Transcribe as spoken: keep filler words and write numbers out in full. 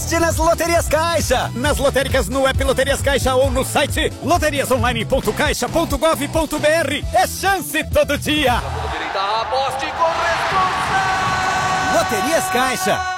Aposte nas Loterias Caixa. Nas lotéricas, no app Loterias Caixa ou no site loterias online ponto caixa ponto gov ponto br. É chance todo dia. Direita, aposte com responsa. Loterias Caixa.